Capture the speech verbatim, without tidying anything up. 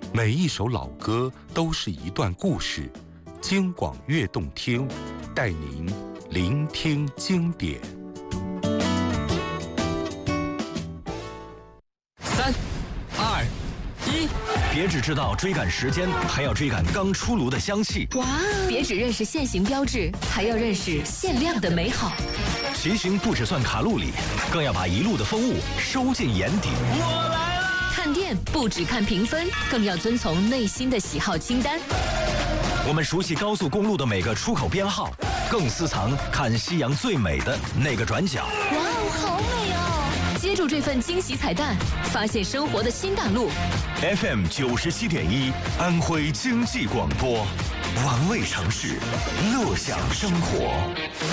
每一首老歌都是一段故事，京广乐动听，带您聆听经典。 三、二、一， 别只知道追赶时间，还要追赶刚出炉的香气。 哇！别只认识现行标志，还要认识限量的美好。 骑行不只算卡路里，更要把一路的风物收进眼底。 我来了！ 看店不只看评分，更要遵从内心的喜好清单。 我们熟悉高速公路的每个出口编号，更私藏看夕阳最美的那个转角。 哇哦，好美哦！接住这份惊喜彩蛋，发现生活的新大陆。 F M 九十七点一，安徽经济广播，玩味城市，乐享生活。